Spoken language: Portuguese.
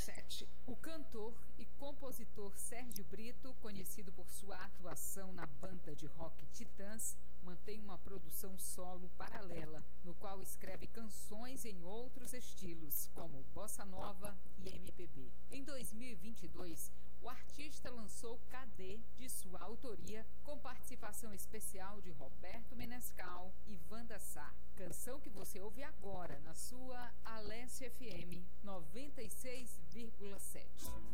7. O cantor e compositor Sérgio Brito, conhecido por sua atuação na banda de rock Titãs, mantém uma produção solo paralela, no qual escreve canções em outros estilos, como bossa nova e MPB. Em 2022, o artista lançou Cadê, de sua autoria, com participação especial de Roberto Menescal e Wanda Sá, canção que você ouve agora na sua Alesse FM 96,7.